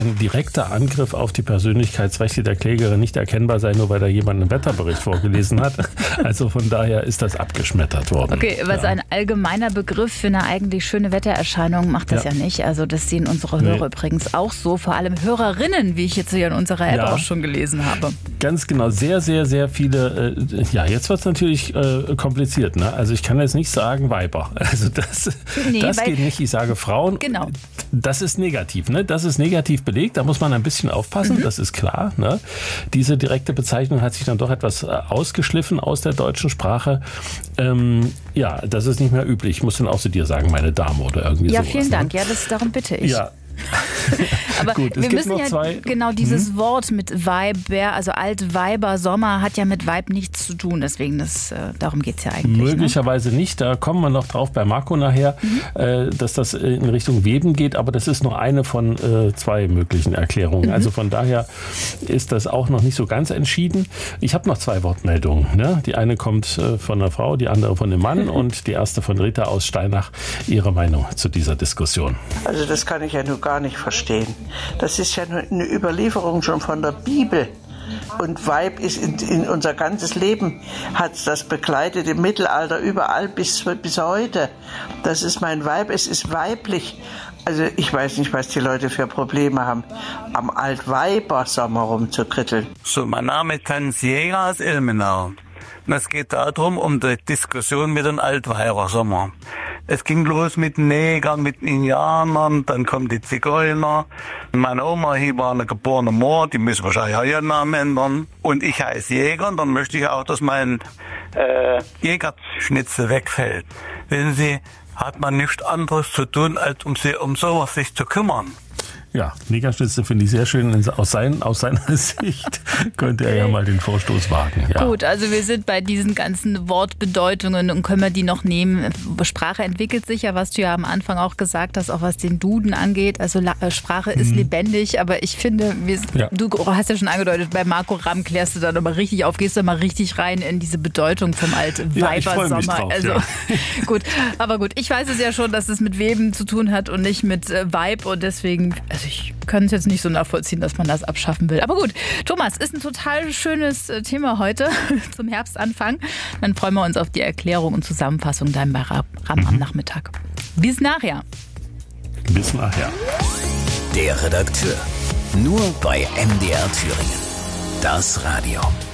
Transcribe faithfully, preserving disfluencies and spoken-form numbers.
Ein direkter Angriff auf die Persönlichkeitsrechte der Klägerin nicht erkennbar sein, nur weil da jemand einen Wetterbericht vorgelesen hat. Also von daher ist das abgeschmettert worden. Okay, was ja. ein allgemeiner Begriff für eine eigentlich schöne Wettererscheinung macht das ja, ja nicht. Also das sehen unsere Hörer nee. übrigens auch so, vor allem Hörerinnen, wie ich jetzt hier in unserer App ja. auch schon gelesen habe. Ganz genau, sehr, sehr, sehr viele. Äh, ja, jetzt wird es natürlich äh, kompliziert. Ne? Also ich kann jetzt nicht sagen Weiber. Also das, nee, das geht nicht. Ich sage Frauen. Genau. Das ist negativ. Ne? Das ist negativ belegt. Da muss man ein bisschen aufpassen. Mhm. Das ist klar. Ne? Diese direkte Bezeichnung hat sich dann doch etwas ausgeschliffen aus der deutschen Sprache. Ähm, ja, das ist nicht mehr üblich. Ich muss dann auch zu dir sagen, meine Dame oder irgendwie ja, sowas. Ja, vielen Dank. Ne? Ja, das, darum bitte ich. Ja. Aber Gut, wir müssen ja zwei. genau dieses hm? Wort mit Weiber, also Altweiber, Sommer hat ja mit Weib nichts zu tun. Deswegen, das, äh, darum geht es ja eigentlich. Möglicherweise ne? nicht. Da kommen wir noch drauf bei Marco nachher, mhm. äh, dass das in Richtung Weben geht. Aber das ist nur eine von äh, zwei möglichen Erklärungen. Mhm. Also von daher ist das auch noch nicht so ganz entschieden. Ich habe noch zwei Wortmeldungen. Ne? Die eine kommt äh, von einer Frau, die andere von einem Mann und die erste von Rita aus Steinach. Ihre Meinung zu dieser Diskussion. Also das kann ich ja nur gar nicht verstehen. Das ist ja eine Überlieferung schon von der Bibel. Und Weib ist in, in unser ganzes Leben, hat das begleitet im Mittelalter überall bis, bis heute. Das ist mein Weib, es ist weiblich. Also ich weiß nicht, was die Leute für Probleme haben, am Altweibersommer rumzukritteln. So, mein Name ist Hans Jäger aus Ilmenau. Und es geht darum, um die Diskussion mit dem Altweibersommer. Es ging los mit Negern, mit Indianern, dann kommen die Zigeuner. Meine Oma hier war eine geborene Moor, die müssen wahrscheinlich auch ihren Namen ändern. Und ich heiße Jäger und dann möchte ich auch, dass mein äh, Jägerschnitzel wegfällt. Wissen Sie, hat man nichts anderes zu tun, als um, sie, um sowas sich zu kümmern. Ja, Negerschnitzel finde ich sehr schön. Aus, sein, aus seiner Sicht könnte er ja mal den Vorstoß wagen. Ja. Gut, also wir sind bei diesen ganzen Wortbedeutungen und können wir die noch nehmen. Sprache entwickelt sich ja, was du ja am Anfang auch gesagt hast, auch was den Duden angeht. Also La- Sprache ist mhm. lebendig, aber ich finde, wir, ja. du hast ja schon angedeutet, bei Marco Ramm klärst du da nochmal richtig auf, gehst du mal richtig rein in diese Bedeutung vom Altweibersommer. Ja, drauf, also ja. gut, aber gut, ich weiß es ja schon, dass es mit Weben zu tun hat und nicht mit äh, Weib und deswegen... Also ich kann es jetzt nicht so nachvollziehen, dass man das abschaffen will. Aber gut, Thomas, ist ein total schönes Thema heute zum Herbstanfang. Dann freuen wir uns auf die Erklärung und Zusammenfassung dann bei Ram mhm. am Nachmittag. Bis nachher. Bis nachher. Der Redakteur. Nur bei M D R Thüringen. Das Radio.